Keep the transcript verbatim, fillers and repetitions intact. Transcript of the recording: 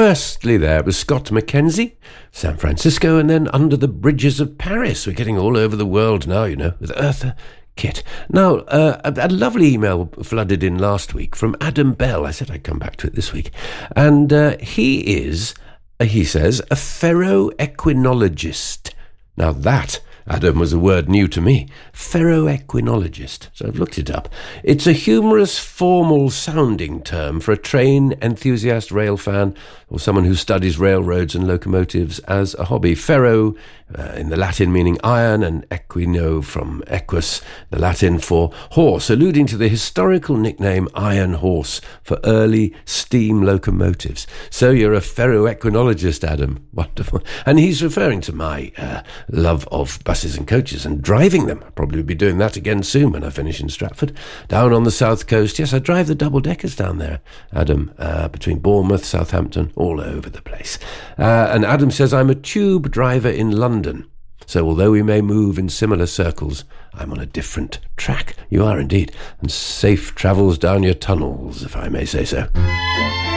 firstly there it was Scott McKenzie, San Francisco, and then Under the Bridges of Paris. We're getting all over the world now, you know, with Eartha Kitt. Now, uh, a, a lovely email flooded in last week from Adam Bell. I said I'd come back to it this week. And uh, he is, uh, he says, a ferroequinologist. Now that, Adam, was a word new to me. Ferroequinologist. So I've looked it up. It's a humorous, formal-sounding term for a train enthusiast, rail fan, or someone who studies railroads and locomotives as a hobby. Ferro, uh, in the Latin meaning iron, and equino from equus, the Latin for horse, alluding to the historical nickname Iron Horse for early steam locomotives. So you're a ferroequinologist, Adam. Wonderful. And he's referring to my uh, love of buses and coaches and driving them. I'll probably be doing that again soon when I finish in Stratford. Down on the south coast, yes, I drive the double-deckers down there, Adam, uh, between Bournemouth, Southampton, all over the place. Uh, and Adam says, I'm a tube driver in London. So although we may move in similar circles, I'm on a different track. You are indeed. And safe travels down your tunnels, if I may say so.